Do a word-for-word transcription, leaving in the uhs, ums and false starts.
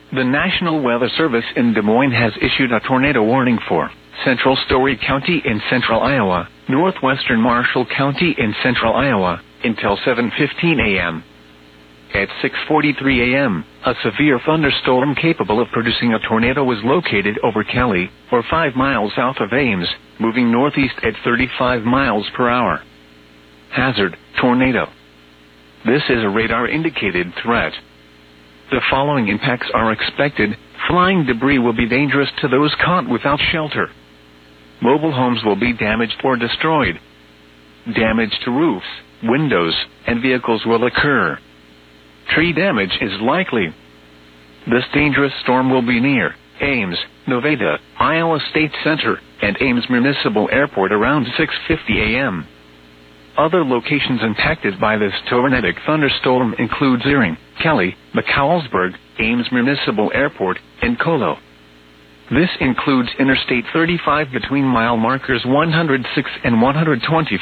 The National Weather Service in Des Moines has issued a tornado warning for Central Story County in central Iowa, northwestern Marshall County in central Iowa, until seven fifteen a.m. At six forty-three a.m., a severe thunderstorm capable of producing a tornado was located over Kelly, or five miles south of Ames, moving northeast at thirty-five miles per hour. Hazard: tornado. This is a radar-indicated threat. The following impacts are expected. Flying debris will be dangerous to those caught without shelter. Mobile homes will be damaged or destroyed. Damage to roofs, windows, and vehicles will occur. Tree damage is likely. This dangerous storm will be near Ames, Nevada, Iowa State Center, and Ames Municipal Airport around six fifty a.m. Other locations impacted by this tornadic thunderstorm include Zering, Kelly, McCallsburg, Ames Municipal Airport, and Colo. This includes Interstate thirty-five between mile markers one hundred six and one hundred twenty.